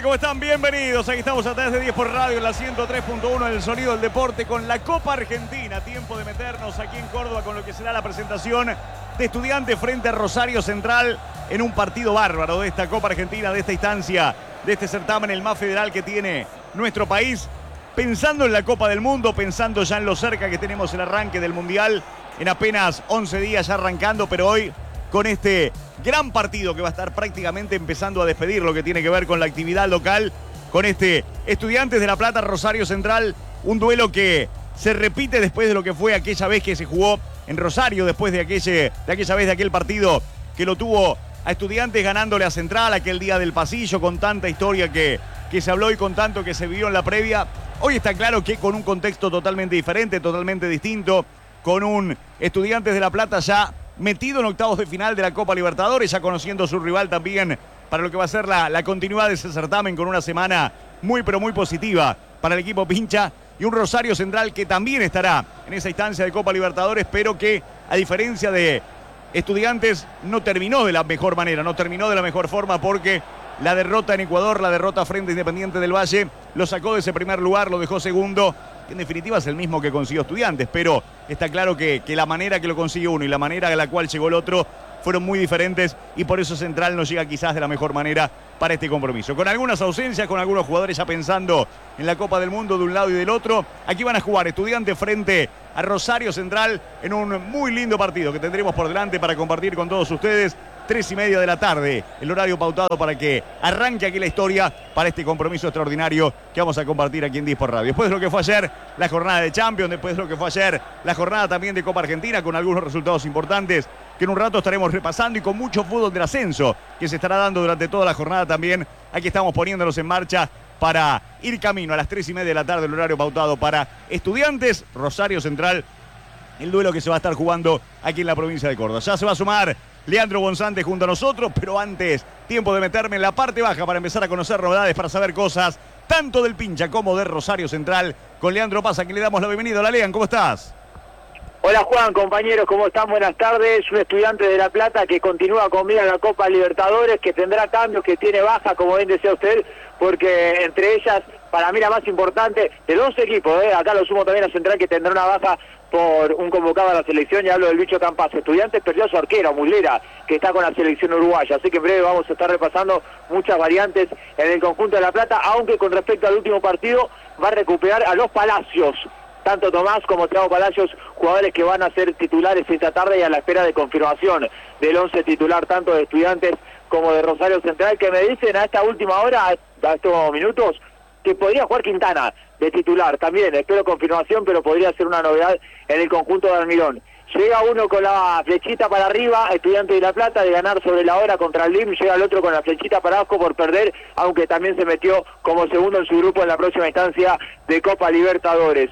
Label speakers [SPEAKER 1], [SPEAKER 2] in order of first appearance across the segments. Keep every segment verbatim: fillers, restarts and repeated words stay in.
[SPEAKER 1] ¿Cómo están? Bienvenidos. Aquí estamos a través de diez por Radio en la ciento tres punto uno del Sonido del Deporte con la Copa Argentina. Tiempo de meternos aquí en Córdoba con lo que será la presentación de Estudiantes frente a Rosario Central en un partido bárbaro de esta Copa Argentina, de esta instancia, de este certamen, el más federal que tiene nuestro país. Pensando en la Copa del Mundo, pensando ya en lo cerca que tenemos el arranque del Mundial, en apenas once días ya arrancando, pero hoy con este gran partido que va a estar prácticamente empezando a despedir lo que tiene que ver con la actividad local, con este Estudiantes de La Plata, Rosario Central, un duelo que se repite después de lo que fue aquella vez que se jugó en Rosario, después de, aquella, de aquella vez de aquel partido que lo tuvo a Estudiantes ganándole a Central aquel día del pasillo, con tanta historia que, que se habló y con tanto que se vivió en la previa. Hoy está claro que con un contexto totalmente diferente, totalmente distinto, con un Estudiantes de La Plata ya metido en octavos de final de la Copa Libertadores, ya conociendo a su rival también para lo que va a ser la, la continuidad de ese certamen, con una semana muy pero muy positiva para el equipo pincha, y un Rosario Central que también estará en esa instancia de Copa Libertadores, pero que a diferencia de Estudiantes no terminó de la mejor manera, no terminó de la mejor forma, porque la derrota en Ecuador, la derrota frente a Independiente del Valle, lo sacó de ese primer lugar, lo dejó segundo, que en definitiva es el mismo que consiguió Estudiantes, pero está claro que, que la manera que lo consiguió uno y la manera a la cual llegó el otro fueron muy diferentes, y por eso Central no llega quizás de la mejor manera para este compromiso. Con algunas ausencias, con algunos jugadores ya pensando en la Copa del Mundo de un lado y del otro, aquí van a jugar Estudiantes frente a Rosario Central en un muy lindo partido que tendremos por delante para compartir con todos ustedes. Tres y media de la tarde, el horario pautado para que arranque aquí la historia para este compromiso extraordinario que vamos a compartir aquí en diez por Radio. Después de lo que fue ayer la jornada de Champions, después de lo que fue ayer la jornada también de Copa Argentina, con algunos resultados importantes que en un rato estaremos repasando, y con mucho fútbol del ascenso que se estará dando durante toda la jornada también. Aquí estamos poniéndonos en marcha para ir camino a las tres y media de la tarde, el horario pautado para Estudiantes, Rosario Central, el duelo que se va a estar jugando aquí en la provincia de Córdoba. Ya se va a sumar Leandro Bonzante junto a nosotros, pero antes, tiempo de meterme en la parte baja para empezar a conocer novedades, para saber cosas, tanto del pincha como de Rosario Central, con Leandro Paz, a quien le damos la bienvenida. Hola, Lean, ¿cómo estás?
[SPEAKER 2] Hola Juan, compañeros, ¿cómo están? Buenas tardes. Un Estudiante de La Plata que continúa con vida en la Copa Libertadores, que tendrá cambios, que tiene baja, como bien decía usted, porque entre ellas, para mí la más importante, de los equipos, ¿eh? Acá lo sumo también a Central, que tendrá una baja por un convocado a la selección, y hablo del Bicho Campas. Estudiantes perdió a su arquero, Muslera, que está con la selección uruguaya, así que en breve vamos a estar repasando muchas variantes en el conjunto de La Plata, aunque con respecto al último partido va a recuperar a los Palacios, tanto Tomás como Thiago Palacios, jugadores que van a ser titulares esta tarde y a la espera de confirmación del once titular, tanto de Estudiantes como de Rosario Central, que me dicen a esta última hora, a estos minutos, que podría jugar Quintana de titular también. Espero confirmación, pero podría ser una novedad en el conjunto de Almirón. Llega uno con la flechita para arriba, Estudiante de La Plata, de ganar sobre la hora contra el L I M. Llega el otro con la flechita para abajo por perder, aunque también se metió como segundo en su grupo en la próxima instancia de Copa Libertadores.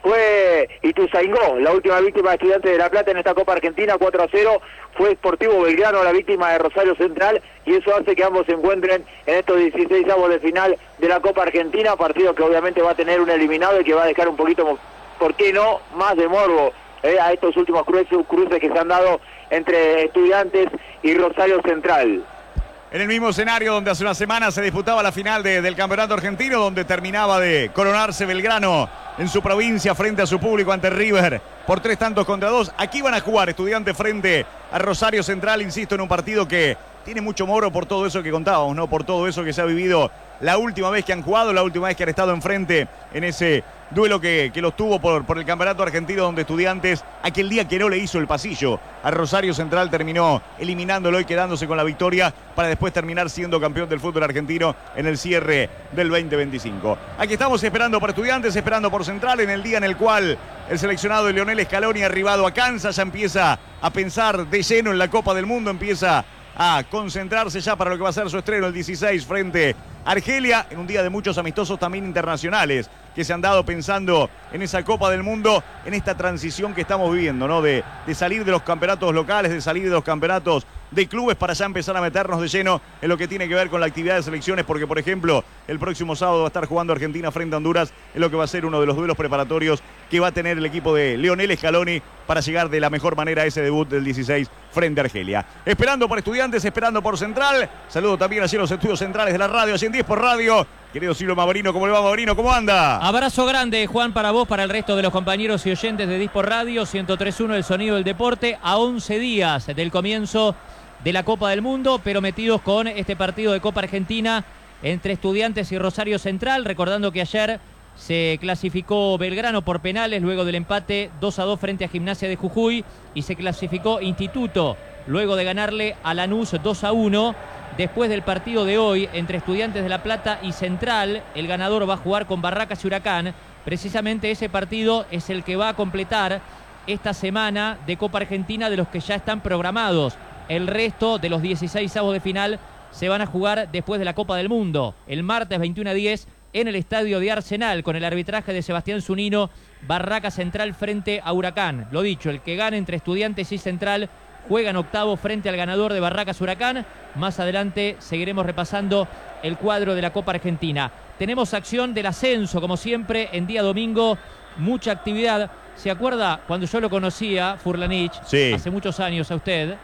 [SPEAKER 2] Fue Ituzaingó la última víctima de Estudiantes de La Plata en esta Copa Argentina, cuatro a cero. Fue Sportivo Belgrano la víctima de Rosario Central, y eso hace que ambos se encuentren en estos dieciséis avos de final de la Copa Argentina, partido que obviamente va a tener un eliminado y que va a dejar un poquito, ¿por qué no?, más de morbo eh, a estos últimos cruces, cruces que se han dado entre Estudiantes y Rosario Central.
[SPEAKER 1] En el mismo escenario donde hace una semana se disputaba la final de, del Campeonato Argentino, donde terminaba de coronarse Belgrano en su provincia frente a su público ante River por tres tantos contra dos. Aquí van a jugar Estudiantes frente a Rosario Central, insisto, en un partido que tiene mucho moro por todo eso que contábamos, ¿no? Por todo eso que se ha vivido la última vez que han jugado, la última vez que han estado enfrente en ese duelo que, que los tuvo por, por el Campeonato Argentino, donde Estudiantes, aquel día que no le hizo el pasillo a Rosario Central, terminó eliminándolo y quedándose con la victoria para después terminar siendo campeón del fútbol argentino en el cierre del veinte veinticinco. Aquí estamos esperando por Estudiantes, esperando por Central, en el día en el cual el seleccionado de Lionel Scaloni, arribado a Kansas, ya empieza a pensar de lleno en la Copa del Mundo, empieza a concentrarse ya para lo que va a ser su estreno el dieciséis frente a Argelia, en un día de muchos amistosos también internacionales que se han dado pensando en esa Copa del Mundo, en esta transición que estamos viviendo, ¿no? De, de salir de los campeonatos locales, de salir de los campeonatos de clubes para ya empezar a meternos de lleno en lo que tiene que ver con la actividad de selecciones, porque por ejemplo el próximo sábado va a estar jugando Argentina frente a Honduras en lo que va a ser uno de los duelos preparatorios que va a tener el equipo de Lionel Scaloni para llegar de la mejor manera a ese debut del dieciséis frente a Argelia. Esperando por Estudiantes, esperando por Central. Saludo también allí a los estudios centrales de la radio, allí en diez por radio. Querido Silvio Mavorino, ¿cómo le va, Mavorino? ¿Cómo anda?
[SPEAKER 3] Abrazo grande, Juan, para vos, para el resto de los compañeros y oyentes de diez por radio, ciento tres punto uno, el sonido del deporte, a once días del comienzo de la Copa del Mundo, pero metidos con este partido de Copa Argentina entre Estudiantes y Rosario Central, recordando que ayer se clasificó Belgrano por penales luego del empate dos a dos frente a Gimnasia de Jujuy y se clasificó Instituto luego de ganarle a Lanús dos a uno. Después del partido de hoy entre Estudiantes de La Plata y Central, el ganador va a jugar con Barracas y Huracán. Precisamente ese partido es el que va a completar esta semana de Copa Argentina de los que ya están programados. El resto de los dieciséis avos de final se van a jugar después de la Copa del Mundo. El martes veintiuno a diez en el estadio de Arsenal con el arbitraje de Sebastián Zunino, Barracas Central frente a Huracán. Lo dicho, el que gane entre Estudiantes y Central juega en octavo frente al ganador de Barracas Huracán. Más adelante seguiremos repasando el cuadro de la Copa Argentina. Tenemos acción del ascenso, como siempre, en día domingo. Mucha actividad. ¿Se acuerda cuando yo lo conocía, Furlanich?
[SPEAKER 1] Sí.
[SPEAKER 3] Hace muchos años a usted.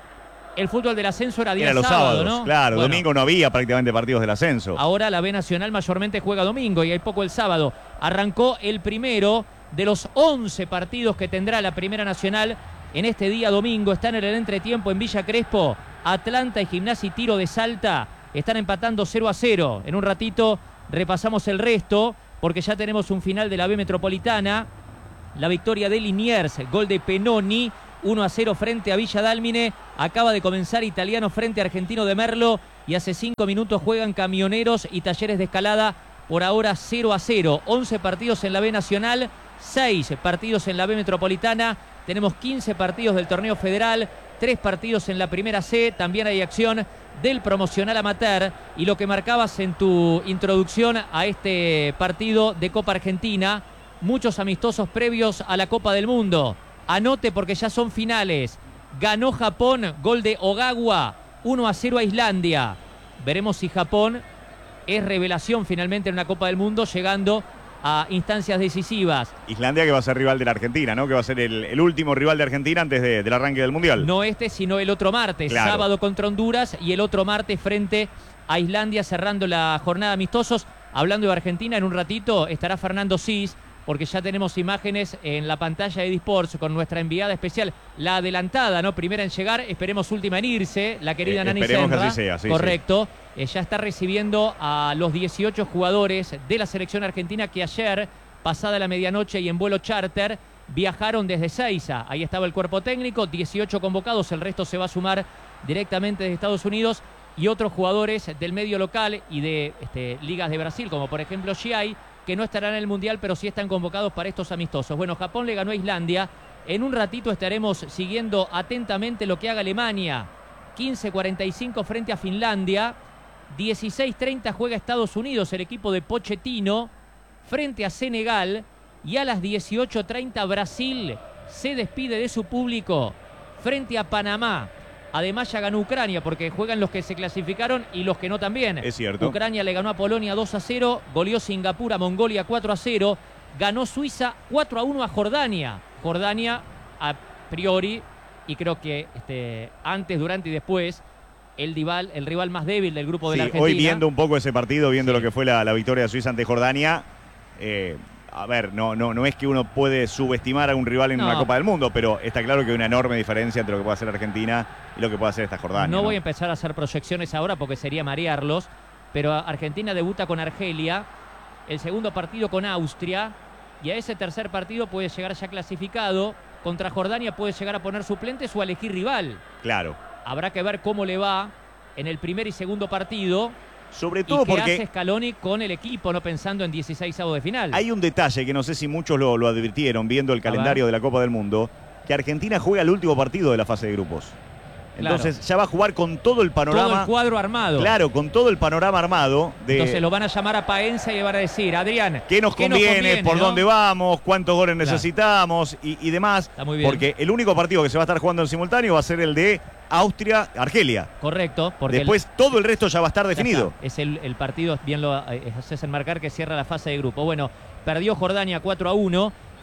[SPEAKER 3] El fútbol del ascenso era día
[SPEAKER 1] Era los
[SPEAKER 3] sábado,
[SPEAKER 1] sábados,
[SPEAKER 3] ¿no?
[SPEAKER 1] claro.
[SPEAKER 3] Bueno,
[SPEAKER 1] Domingo no había prácticamente partidos del ascenso.
[SPEAKER 3] ahora la B Nacional mayormente juega domingo y hay poco el sábado. Arrancó el primero de los once partidos que tendrá la Primera Nacional en este día domingo. Están en el entretiempo en Villa Crespo. Atlanta y Gimnasia y Tiro de Salta están empatando cero a cero. En un ratito repasamos el resto porque ya tenemos un final de la B Metropolitana. La victoria de Liniers, gol de Penoni, uno a cero frente a Villa Dálmine. Acaba de comenzar Italiano frente a Argentino de Merlo y hace cinco minutos juegan Camioneros y Talleres de Escalada. Por ahora cero a cero. once partidos en la B Nacional, seis partidos en la B Metropolitana. Tenemos quince partidos del torneo federal, tres partidos en la primera C. También hay acción del promocional amateur. Y lo que marcabas en tu introducción a este partido de Copa Argentina, muchos amistosos previos a la Copa del Mundo. Anote porque ya son finales. Ganó Japón, gol de Ogawa, uno a cero a Islandia. Veremos si Japón es revelación finalmente en una Copa del Mundo, llegando a instancias decisivas.
[SPEAKER 1] Islandia que va a ser rival de la Argentina, ¿no? Que va a ser el, el último rival de Argentina antes de, del arranque del Mundial.
[SPEAKER 3] No este, sino el otro martes.
[SPEAKER 1] Claro.
[SPEAKER 3] Sábado contra Honduras y el otro martes frente a Islandia, cerrando la jornada de amistosos. Hablando de Argentina, en un ratito estará Fernando Cis, porque ya tenemos imágenes en la pantalla de Disports con nuestra enviada especial, la adelantada, ¿no? Primera en llegar, esperemos última en irse, la querida
[SPEAKER 1] Eh,
[SPEAKER 3] Nani
[SPEAKER 1] esperemos
[SPEAKER 3] Senra.
[SPEAKER 1] que así sea, sí,
[SPEAKER 3] Correcto. Eh, ya está recibiendo a los dieciocho jugadores de la selección argentina que ayer, pasada la medianoche y en vuelo charter, viajaron desde Seiza. Ahí estaba el cuerpo técnico, dieciocho convocados, el resto se va a sumar directamente desde Estados Unidos, y otros jugadores del medio local y de este, ligas de Brasil, como por ejemplo Giai, que no estarán en el Mundial, pero sí están convocados para estos amistosos. Bueno, Japón le ganó a Islandia. En un ratito estaremos siguiendo atentamente lo que haga Alemania. quince cuarenta y cinco frente a Finlandia. dieciséis treinta juega Estados Unidos, el equipo de Pochettino, frente a Senegal. Y a las dieciocho treinta Brasil se despide de su público frente a Panamá. Además ya ganó Ucrania porque juegan los que se clasificaron y los que no también.
[SPEAKER 1] Es cierto.
[SPEAKER 3] Ucrania le ganó a Polonia dos a cero, goleó Singapur a Mongolia cuatro a cero, ganó Suiza cuatro a uno a Jordania. Jordania a priori, y creo que este, antes, durante y después, el rival, el rival más débil del grupo de
[SPEAKER 1] Sí,
[SPEAKER 3] la Argentina.
[SPEAKER 1] hoy viendo un poco ese partido, viendo
[SPEAKER 3] Sí.
[SPEAKER 1] lo que fue la, la victoria de Suiza ante Jordania, eh, a ver, no, no, no es que uno puede subestimar a un rival en
[SPEAKER 3] No.
[SPEAKER 1] una Copa del Mundo, pero está claro que hay una enorme diferencia entre lo que puede hacer Argentina y lo que puede hacer esta Jordania.
[SPEAKER 3] No
[SPEAKER 1] ¿no?
[SPEAKER 3] voy a empezar a hacer proyecciones ahora porque sería marearlos, pero Argentina debuta con Argelia, el segundo partido con Austria, y a ese tercer partido puede llegar ya clasificado. Contra Jordania puede llegar a poner suplentes o a elegir rival.
[SPEAKER 1] Claro.
[SPEAKER 3] Habrá que ver cómo le va en el primer y segundo partido.
[SPEAKER 1] Sobre todo
[SPEAKER 3] ¿Y qué
[SPEAKER 1] porque
[SPEAKER 3] hace Scaloni con el equipo, no pensando en dieciséis avos de final?
[SPEAKER 1] hay un detalle que no sé si muchos lo, lo advirtieron viendo el calendario de la Copa del Mundo, que Argentina juega el último partido de la fase de grupos. Entonces
[SPEAKER 3] Claro.
[SPEAKER 1] ya va a jugar con todo el panorama.
[SPEAKER 3] Todo el cuadro armado.
[SPEAKER 1] Claro, con todo el panorama armado. De
[SPEAKER 3] Entonces lo van a llamar a Paenza y le van a decir, Adrián,
[SPEAKER 1] ¿qué nos conviene? ¿Por
[SPEAKER 3] ¿no?
[SPEAKER 1] dónde vamos? ¿Cuántos goles
[SPEAKER 3] Claro.
[SPEAKER 1] necesitamos? Y, y demás.
[SPEAKER 3] Está muy bien.
[SPEAKER 1] Porque el único partido que se va a estar jugando en simultáneo va a ser el de Austria-Argelia.
[SPEAKER 3] Correcto. Porque
[SPEAKER 1] Después
[SPEAKER 3] el,
[SPEAKER 1] todo el resto ya va a estar
[SPEAKER 3] ya
[SPEAKER 1] definido.
[SPEAKER 3] está. Es el, el partido, bien lo eh, haces enmarcar, que cierra la fase de grupo. Bueno, perdió Jordania cuatro a uno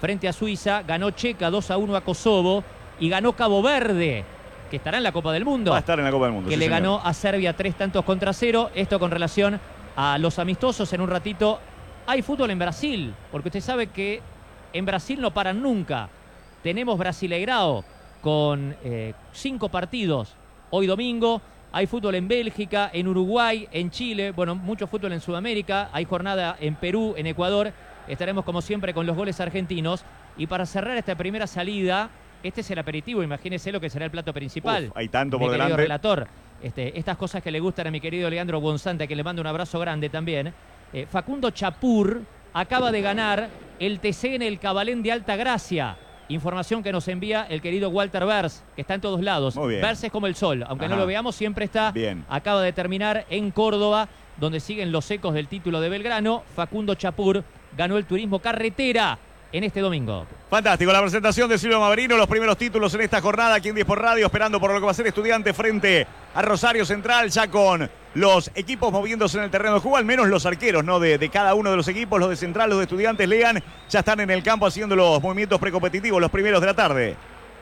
[SPEAKER 3] frente a Suiza, ganó Checa dos a uno a Kosovo y ganó Cabo Verde, que estará en la Copa del Mundo.
[SPEAKER 1] Va a estar en la Copa del Mundo,
[SPEAKER 3] Que
[SPEAKER 1] sí,
[SPEAKER 3] le
[SPEAKER 1] señor.
[SPEAKER 3] ganó a Serbia tres tantos contra cero. Esto con relación a los amistosos. En un ratito hay fútbol en Brasil, porque usted sabe que en Brasil no paran nunca. Tenemos Brasileirao con eh, cinco partidos hoy domingo. Hay fútbol en Bélgica, en Uruguay, en Chile. Bueno, mucho fútbol en Sudamérica. Hay jornada en Perú, en Ecuador. Estaremos como siempre con los goles argentinos. Y para cerrar esta primera salida, este es el aperitivo. Imagínese lo que será el plato principal.
[SPEAKER 1] Uf, hay tanto
[SPEAKER 3] mi
[SPEAKER 1] por
[SPEAKER 3] querido
[SPEAKER 1] delante.
[SPEAKER 3] relator. Este, estas cosas que le gustan a mi querido Leandro Gonzante, a quien le mando un abrazo grande también. Eh, Facundo Chapur acaba de ganar el T C en el Cabalén de Alta Gracia. Información que nos envía el querido Walter Bers, que está en todos lados.
[SPEAKER 1] Muy bien.
[SPEAKER 3] Bers es como el sol, aunque
[SPEAKER 1] Ajá.
[SPEAKER 3] no lo veamos, siempre está.
[SPEAKER 1] Bien.
[SPEAKER 3] Acaba de terminar en Córdoba, donde siguen los ecos del título de Belgrano. Facundo Chapur ganó el turismo carretera en este domingo.
[SPEAKER 1] Fantástico, la presentación de Silvio Maverino, los primeros títulos en esta jornada aquí en diez por Radio, esperando por lo que va a ser Estudiante frente a Rosario Central, ya con los equipos moviéndose en el terreno de juego, al menos los arqueros, ¿no? De, de cada uno de los equipos, los de Central, los de Estudiantes, Lean, ya están en el campo haciendo los movimientos precompetitivos, los primeros de la tarde.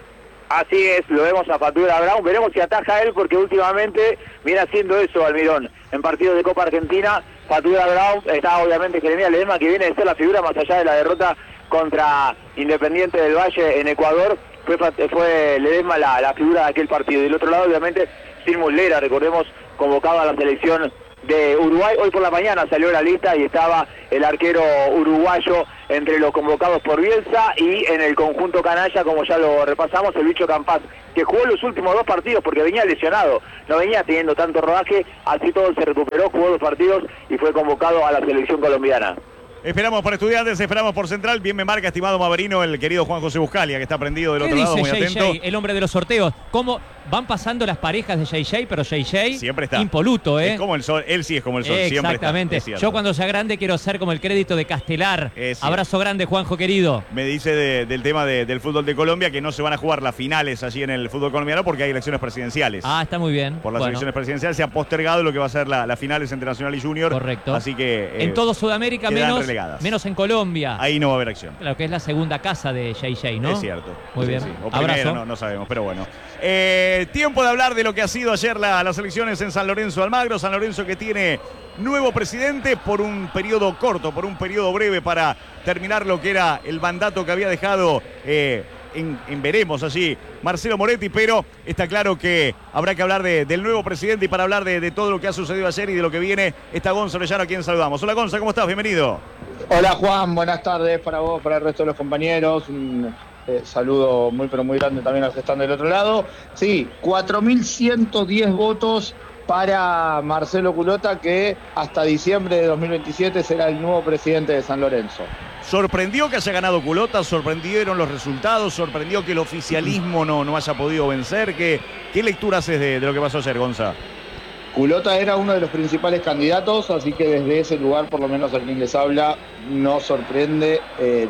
[SPEAKER 2] Así es, lo vemos a Fatura Brown, veremos si ataja él porque últimamente viene haciendo eso Almirón. En partidos de Copa Argentina, Fatura Brown está obviamente Jeremías Ledesma, que viene de ser la figura más allá de la derrota contra Independiente del Valle en Ecuador. Fue, fue Ledesma la, la figura de aquel partido. Y del otro lado, obviamente, Silvio Lera, recordemos, convocado a la selección de Uruguay. Hoy por la mañana salió la lista y estaba el arquero uruguayo entre los convocados por Bielsa, y en el conjunto canalla, como ya lo repasamos, el Bicho Campás, que jugó los últimos dos partidos porque venía lesionado, no venía teniendo tanto rodaje, así todo se recuperó, jugó dos partidos y fue convocado a la selección colombiana.
[SPEAKER 1] Esperamos por Estudiantes, esperamos por Central. Bien me marca, estimado Maverino, el querido Juan José Buscalia, que está prendido del
[SPEAKER 3] ¿Qué
[SPEAKER 1] otro lado,
[SPEAKER 3] dice
[SPEAKER 1] muy
[SPEAKER 3] Jay
[SPEAKER 1] atento.
[SPEAKER 3] Jay, el hombre de los sorteos? ¿Cómo van pasando las parejas de Jay Jay? Pero Jay Jay
[SPEAKER 1] Siempre está.
[SPEAKER 3] impoluto, ¿eh?
[SPEAKER 1] Es como el sol, él sí es como el sol, siempre está.
[SPEAKER 3] Exactamente.
[SPEAKER 1] Es cierto.
[SPEAKER 3] Yo cuando sea grande quiero ser como el crédito de Castelar.
[SPEAKER 1] Es cierto.
[SPEAKER 3] Abrazo grande, Juanjo querido.
[SPEAKER 1] Me dice de, del tema de, del fútbol de Colombia que no se van a jugar las finales allí en el fútbol colombiano porque hay elecciones presidenciales.
[SPEAKER 3] Ah, está muy bien.
[SPEAKER 1] Por las
[SPEAKER 3] Bueno,
[SPEAKER 1] elecciones presidenciales se ha postergado lo que va a ser la- las finales entre Nacional y Junior.
[SPEAKER 3] correcto.
[SPEAKER 1] Así que eh,
[SPEAKER 3] en todo Sudamérica,
[SPEAKER 1] quedan
[SPEAKER 3] menos,
[SPEAKER 1] relegadas.
[SPEAKER 3] menos en Colombia.
[SPEAKER 1] ahí no va a haber acción.
[SPEAKER 3] Claro que es la segunda casa de Jay Jay, ¿no?
[SPEAKER 1] Es cierto.
[SPEAKER 3] Muy
[SPEAKER 1] Sí,
[SPEAKER 3] bien.
[SPEAKER 1] sí. O primera,
[SPEAKER 3] Abrazo.
[SPEAKER 1] no, no sabemos, pero bueno. Eh, tiempo de hablar de lo que ha sido ayer la- las elecciones en San Lorenzo Almagro. San Lorenzo que tiene nuevo presidente por un periodo corto, por un periodo breve para terminar lo que era el mandato que había dejado eh, en, en veremos allí Marcelo Moretti, pero está claro que habrá que hablar de- del nuevo presidente, y para hablar de, de todo lo que ha sucedido ayer y de lo que viene está Gonza Orellano, a quien saludamos. Hola Gonza, ¿cómo estás? Bienvenido.
[SPEAKER 4] Hola Juan, buenas tardes para vos, para el resto de los compañeros. Un eh, saludo muy pero muy grande también a los que están del otro lado. Sí, cuatro mil ciento diez votos para Marcelo Culota, que hasta diciembre de dos mil veintisiete será el nuevo presidente de San Lorenzo.
[SPEAKER 1] ¿Sorprendió que haya ganado Culota? ¿Sorprendieron los resultados? ¿Sorprendió que el oficialismo no, no haya podido vencer? ¿Qué, qué lectura haces de, de lo que pasó ayer, Gonza?
[SPEAKER 4] Culota era uno de los principales candidatos, así que desde ese lugar, por lo menos a quien les habla, no sorprende eh,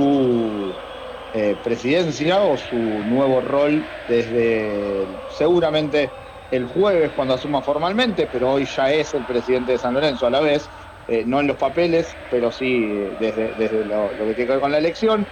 [SPEAKER 4] su eh, presidencia o su nuevo rol desde seguramente el jueves cuando asuma formalmente, pero hoy ya es el presidente de San Lorenzo a la vez, eh, no en los papeles, pero sí desde, desde lo, lo que tiene que ver con la elección.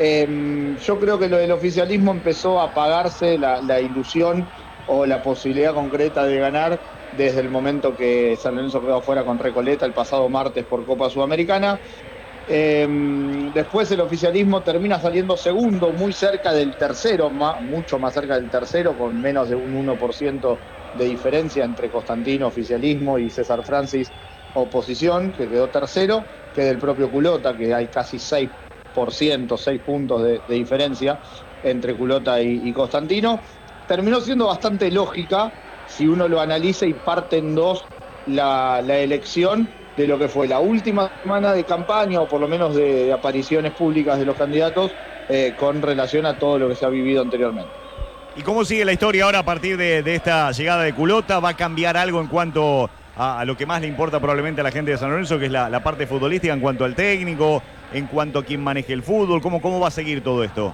[SPEAKER 4] Eh, yo creo que lo del oficialismo empezó a apagarse la, la ilusión o la posibilidad concreta de ganar desde el momento que San Lorenzo quedó afuera con Recoleta el pasado martes por Copa Sudamericana. Eh, después el oficialismo termina saliendo segundo, muy cerca del tercero, más, mucho más cerca del tercero, con menos de un uno por ciento de diferencia entre Constantino, oficialismo, y César Francis, oposición, que quedó tercero, que del propio Culota, que hay casi seis por ciento, seis puntos de, de diferencia entre Culota y, y Constantino. Terminó siendo bastante lógica si uno lo analiza y parte en dos la, la elección de lo que fue la última semana de campaña, o por lo menos de, de apariciones públicas de los candidatos, eh, con relación a todo lo que se ha vivido anteriormente.
[SPEAKER 1] ¿Y cómo sigue la historia ahora a partir de, de esta llegada de Culota? ¿Va a cambiar algo en cuanto a, a lo que más le importa probablemente a la gente de San Lorenzo, que es la, la parte futbolística, en cuanto al técnico, en cuanto a quién maneje el fútbol? ¿Cómo, cómo va a seguir todo esto?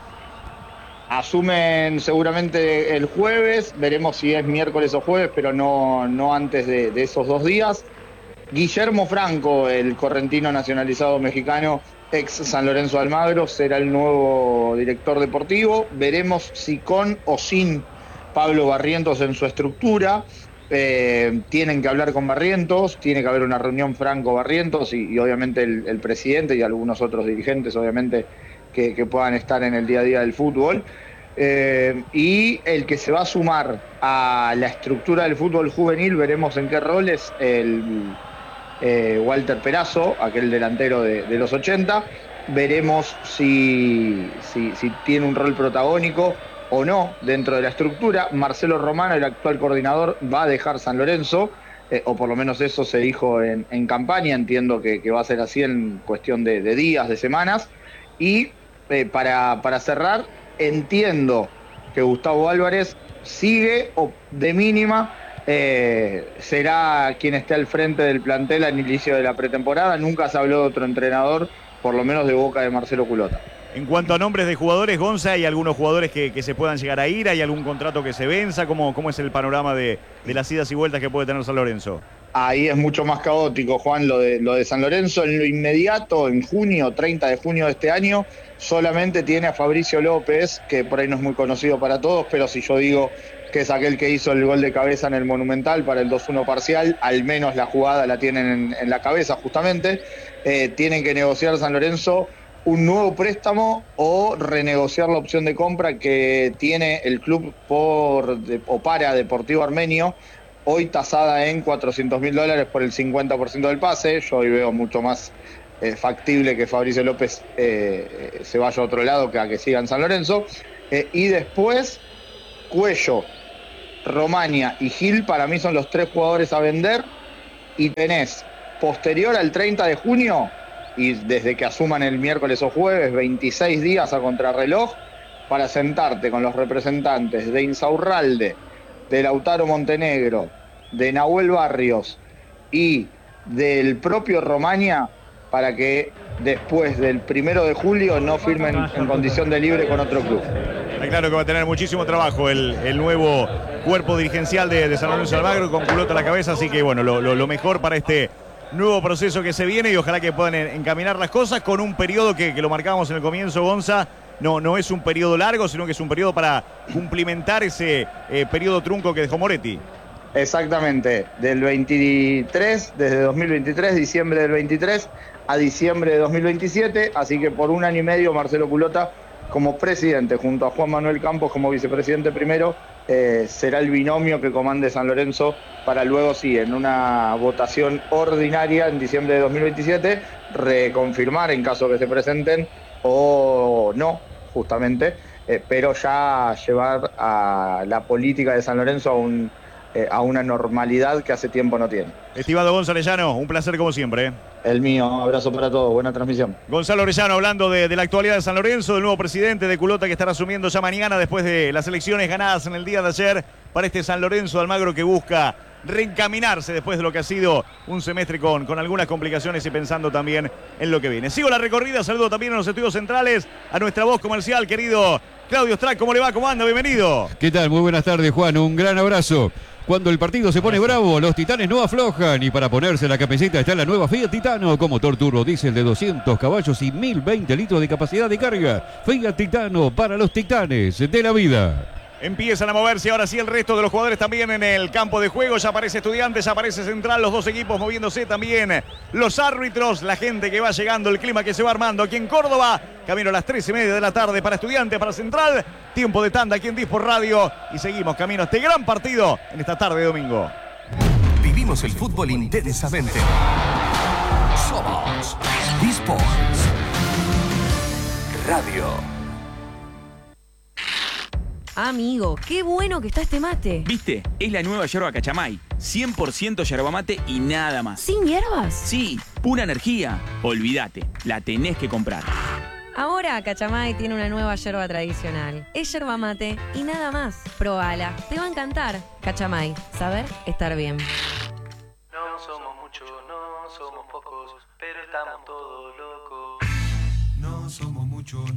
[SPEAKER 4] Asumen seguramente el jueves, veremos si es miércoles o jueves, pero no, no antes de, de esos dos días. Guillermo Franco, el correntino nacionalizado mexicano, ex San Lorenzo de Almagro, será el nuevo director deportivo. Veremos si con o sin Pablo Barrientos en su estructura. Eh, tienen que hablar con Barrientos, tiene que haber una reunión Franco-Barrientos y, y obviamente el, el presidente y algunos otros dirigentes, obviamente, que, que puedan estar en el día a día del fútbol. Eh, y el que se va a sumar a la estructura del fútbol juvenil, veremos en qué rol es el eh, Walter Perazo, aquel delantero de, de los ochenta. Veremos si, si, si tiene un rol protagónico o no dentro de la estructura. Marcelo Romano, el actual coordinador, va a dejar San Lorenzo, eh, o por lo menos eso se dijo en, en campaña. Entiendo que, que va a ser así en cuestión de, de días, de semanas. Y eh, para, para cerrar, entiendo que Gustavo Álvarez sigue o de mínima eh, será quien esté al frente del plantel al inicio de la pretemporada. Nunca se habló de otro entrenador, por lo menos de boca de Marcelo Culota.
[SPEAKER 1] En cuanto a nombres de jugadores, Gonza, ¿hay algunos jugadores que, que se puedan llegar a ir? ¿Hay algún contrato que se venza? ¿Cómo, cómo es el panorama de, de las idas y vueltas que puede tener San Lorenzo?
[SPEAKER 4] Ahí es mucho más caótico, Juan, lo de, lo de San Lorenzo. En lo inmediato, en junio, treinta de junio de este año, solamente tiene a Fabricio López, que por ahí no es muy conocido para todos, pero si yo digo que es aquel que hizo el gol de cabeza en el Monumental para el dos uno parcial, al menos la jugada la tienen en, en la cabeza justamente. Eh, tienen que negociar San Lorenzo un nuevo préstamo o renegociar la opción de compra que tiene el club por o para Deportivo Armenio, hoy tasada en cuatrocientos mil dólares por el cincuenta por ciento del pase. Yo hoy veo mucho más eh, factible que Fabricio López eh, se vaya a otro lado que a que siga en San Lorenzo. Eh, y después, Cuello, Romania y Gil para mí son los tres jugadores a vender. Y tenés, posterior al treinta de junio, y desde que asuman el miércoles o jueves, veintiséis días a contrarreloj para sentarte con los representantes de Insaurralde, de Lautaro Montenegro, de Nahuel Barrios y del propio Romagna, para que después del primero de julio no firmen en condición de libre con otro club.
[SPEAKER 1] Está claro que va a tener muchísimo trabajo el, el nuevo cuerpo dirigencial de, de San Lorenzo de Almagro, con Culota a la cabeza, así que bueno, lo, lo, lo mejor para este nuevo proceso que se viene y ojalá que puedan encaminar las cosas con un periodo que, que lo marcábamos en el comienzo, Gonza. No, no es un periodo largo, sino que es un periodo para cumplimentar ese eh, periodo trunco que dejó Moretti.
[SPEAKER 4] Exactamente, del veintitrés, desde dos mil veintitrés, diciembre del veintitrés a diciembre de dos mil veintisiete, así que por un año y medio Marcelo Culota como presidente, junto a Juan Manuel Campos como vicepresidente primero, eh, será el binomio que comande San Lorenzo para luego, sí, en una votación ordinaria en diciembre de dos mil veintisiete, reconfirmar en caso que se presenten o no, justamente, eh, pero ya llevar a la política de San Lorenzo a, un, eh, a una normalidad que hace tiempo no tiene.
[SPEAKER 1] Estimado Gonzalo Orellano, un placer como siempre. ¿eh?
[SPEAKER 4] El mío, abrazo para todos, buena transmisión.
[SPEAKER 1] Gonzalo Orellano hablando de, de la actualidad de San Lorenzo, del nuevo presidente de Culota que estará asumiendo ya mañana después de las elecciones ganadas en el día de ayer para este San Lorenzo de Almagro que busca reencaminarse después de lo que ha sido un semestre con, con algunas complicaciones y pensando también en lo que viene. Sigo la recorrida, saludo también a los estudios centrales, a nuestra voz comercial, querido Claudio Strack. ¿Cómo le va? ¿Cómo anda? Bienvenido.
[SPEAKER 5] ¿Qué tal? Muy buenas tardes, Juan. Un gran abrazo. Cuando el partido se pone bravo, los Titanes no aflojan y para ponerse la camiseta está la nueva Fiat Titano con motor turbo diésel de doscientos caballos y mil veinte litros de capacidad de carga. Fiat Titano para los Titanes de la vida.
[SPEAKER 1] Empiezan a moverse ahora sí el resto de los jugadores también en el campo de juego. Ya aparece Estudiantes, ya aparece Central, los dos equipos moviéndose también. Los árbitros, la gente que va llegando, el clima que se va armando aquí en Córdoba. Camino a las tres y media de la tarde para Estudiantes, para Central. Tiempo de tanda aquí en Disport Radio. Y seguimos camino a este gran partido en esta tarde de domingo.
[SPEAKER 6] Vivimos el fútbol intensamente. Somos Disport Radio.
[SPEAKER 7] Amigo, qué bueno que está este mate.
[SPEAKER 8] ¿Viste? Es la nueva yerba Cachamay. cien por ciento yerba mate y nada más.
[SPEAKER 7] ¿Sin hierbas?
[SPEAKER 8] Sí, pura energía. Olvídate, la tenés que comprar.
[SPEAKER 7] Ahora Cachamay tiene una nueva yerba tradicional. Es yerba mate y nada más. Probala, te va a encantar. Cachamay, saber estar bien.
[SPEAKER 9] No somos muchos, no somos pocos, pero estamos todos locos.
[SPEAKER 6] No somos muchos, no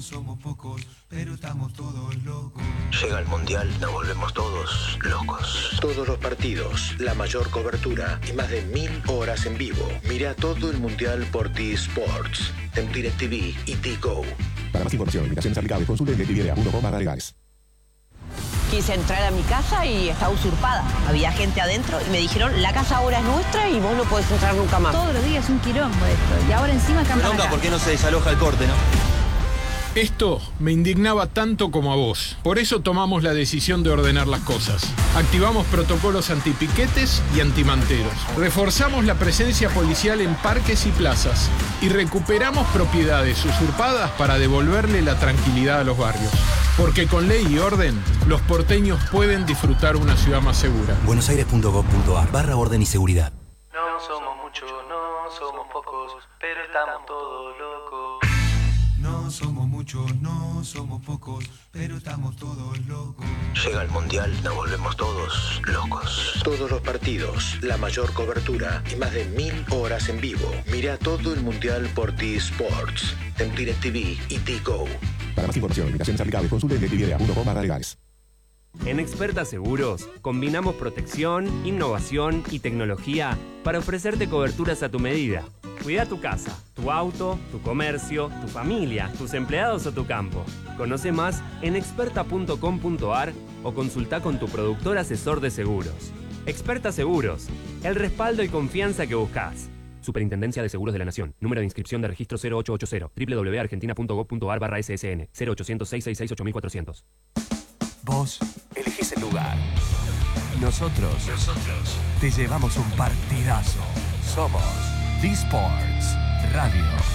[SPEAKER 10] somos pocos, pero estamos todos locos.
[SPEAKER 11] Llega el Mundial, nos volvemos todos locos. Todos los partidos, la mayor cobertura y más de mil horas en vivo. Mira todo el Mundial por T-Sports, en DirecTV y T-Go.
[SPEAKER 12] Para más información, limitaciones aplicables, consulte en directv punto com barra legales.
[SPEAKER 13] Quise entrar a mi casa y estaba usurpada. Había gente adentro y me dijeron, la casa ahora es nuestra y vos no podés entrar nunca más.
[SPEAKER 14] Todos los días es un quilombo esto. Y ahora encima campan
[SPEAKER 15] Bronca,
[SPEAKER 14] acá.
[SPEAKER 15] ¿por qué no se desaloja el corte, no?
[SPEAKER 16] Esto me indignaba tanto como a vos. Por eso tomamos la decisión de ordenar las cosas. Activamos protocolos antipiquetes y antimanteros. Reforzamos la presencia policial en parques y plazas. Y recuperamos propiedades usurpadas para devolverle la tranquilidad a los barrios. Porque con ley y orden, los porteños pueden disfrutar una ciudad más segura.
[SPEAKER 6] buenosaires punto gov punto ar barra orden y seguridad.
[SPEAKER 9] No somos muchos, no somos pocos, pero estamos todos locos.
[SPEAKER 10] No somos muchos, no somos pocos, pero estamos todos locos.
[SPEAKER 11] Llega el Mundial, nos volvemos todos locos. Todos los partidos, la mayor cobertura y más de mil horas en vivo. Mira todo el Mundial por T-Sports, en DirecTV y T-Go.
[SPEAKER 12] Para más información, limitaciones aplicables, consulte en directv punto com barra legales.
[SPEAKER 17] En Experta Seguros combinamos protección, innovación y tecnología para ofrecerte coberturas a tu medida. Cuida tu casa, tu auto, tu comercio, tu familia, tus empleados o tu campo. Conoce más en experta punto com punto ar o consulta con tu productor asesor de seguros. Experta Seguros, el respaldo y confianza que buscas. Superintendencia de Seguros de la Nación. Número de inscripción de registro cero ocho ocho cero. doble u doble u doble u punto argentina punto gov punto ar barra ese ese ene. cero ochocientos, seiscientos sesenta y seis, ocho mil cuatrocientos.
[SPEAKER 6] Vos elegís el lugar. Nosotros, Nosotros te llevamos un partidazo. Somos T-Sports Radio.